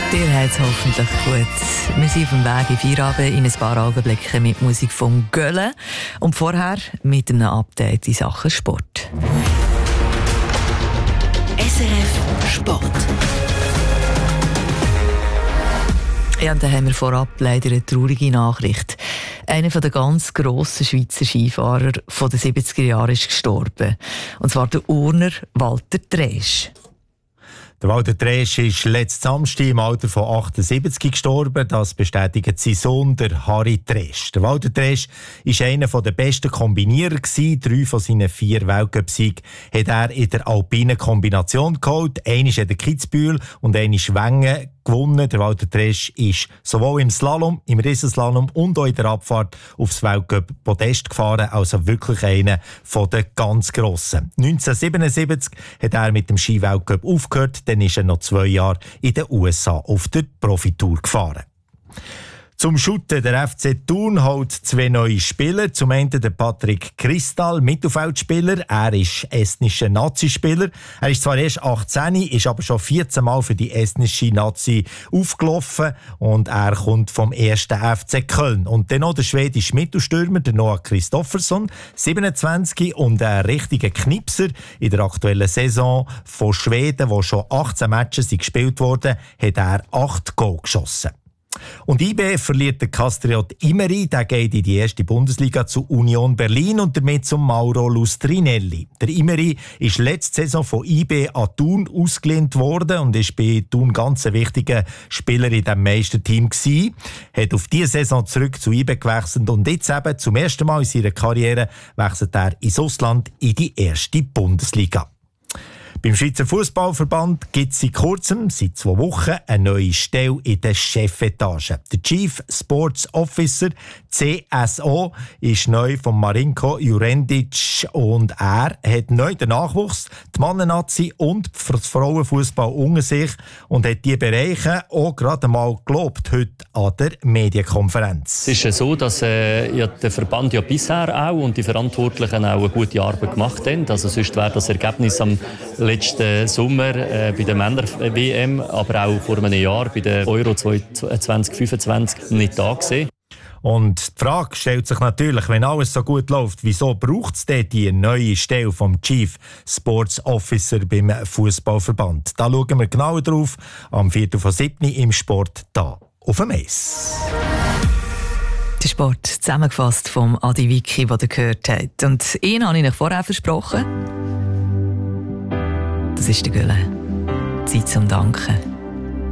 Dir hat es hoffentlich gut. Wir sind auf dem Weg in Feierabend in ein paar Augenblicken mit Musik von Gölle und vorher mit einem Update in Sachen Sport. SRF Sport. Ja, und da haben wir vorab leider eine traurige Nachricht. Einer der ganz grossen Schweizer Skifahrer von den 70er Jahren ist gestorben. Und zwar der Urner Walter Tresch. Der Walter Tresch ist letzten Samstag im Alter von 78 gestorben. Das bestätigt sein Sohn, der Harry Tresch. Der Walter Tresch war einer der besten Kombinierer. 3 von seinen 4 Weltcup-Siegen hat er in der alpinen Kombination geholt. Einer ist in der Kitzbühel und einer ist Wengen gewonnen. Der Walter Tresch ist sowohl im Slalom, im Riesenslalom und auch in der Abfahrt aufs Weltcup-Podest gefahren. Also wirklich einer der ganz Grossen. 1977 hat er mit dem Ski-Weltcup aufgehört. Dann ist er noch 2 Jahre in den USA auf der Profitour gefahren. Zum Shooten, der FC Thun holt 2 neue Spieler. Zum einen der Patrick Kristal, Mittelfeldspieler. Er ist estnischer Nazi-Spieler. Er ist zwar erst 18, ist aber schon 14 Mal für die estnische Nazi aufgelaufen. Und er kommt vom 1. FC Köln. Und dann noch der schwedische Mittelstürmer, der Noah Kristoffersson, 27 und ein richtiger Knipser in der aktuellen Saison von Schweden, wo schon 18 Matches gespielt wurden, hat er 8 Goal geschossen. Und IB verliert den Castriot Imeri, der geht in die erste Bundesliga zu Union Berlin und damit zum Mauro Lustrinelli. Der Imeri ist letzte Saison von IB an Thun ausgelehnt worden und ist bei Thun ganz ein wichtiger Spieler in diesem Meisterteam gewesen. Hat auf diese Saison zurück zu IB gewechselt und jetzt eben zum ersten Mal in seiner Karriere wechselt er ins Ausland in die erste Bundesliga. Beim Schweizer Fußballverband gibt es seit kurzem, seit 2 Wochen, eine neue Stelle in der Chefetage. Der Chief Sports Officer, CSO, ist neu von Marinko Jurendic und er hat neu den Nachwuchs, die Mannennazi und den Frauenfußball unter sich und hat diese Bereiche auch gerade mal gelobt heute an der Medienkonferenz. Es ist ja so, dass der Verband ja bisher auch und die Verantwortlichen auch eine gute Arbeit gemacht haben. Also sonst wäre das Ergebnis am letzten Sommer bei der Männer-WM, aber auch vor einem Jahr bei der Euro 2025 nicht da gewesen. Und die Frage stellt sich natürlich, wenn alles so gut läuft, wieso braucht es denn die neue Stelle vom Chief Sports Officer beim Fußballverband? Da schauen wir genauer drauf am 4.7. im Sport da auf dem Eis. Der Sport zusammengefasst vom Adi Wiki, den ihr gehört habt. Und ihn habe ich euch vorher versprochen. Das ist der Gölle. Zeit zum Danken.